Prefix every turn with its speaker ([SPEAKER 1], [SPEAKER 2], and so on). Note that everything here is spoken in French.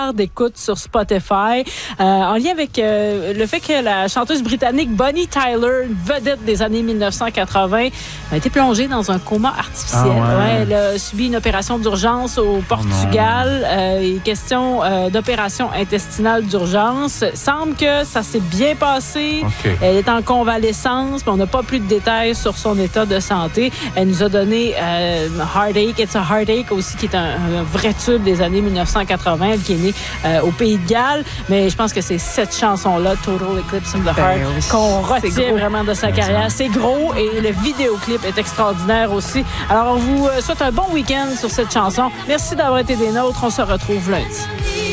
[SPEAKER 1] milliards d'écoutes sur Spotify, en lien avec le fait que la chanteuse britannique Bonnie Tyler, vedette des années 1980, a été plongée dans un coma artificiel. Elle a subi une opération d'urgence au Portugal. Question d'opération intestinale d'urgence. Semble que ça s'est bien passé. Elle est en convalescence, mais on n'a pas plus de détails sur son état de santé. Elle nous a donné Heartache, It's a Heartache aussi, qui est un vrai tube des années 1980, elle qui est née au Pays de Galles. Mais je pense que c'est cette chanson-là, Total Eclipse of the Heart, qu'on retient vraiment de sa carrière. C'est gros et le vidéoclip est extraordinaire aussi. Alors, on vous souhaite un bon week-end sur cette chanson. Merci d'avoir été des nôtres. On se retrouve lundi.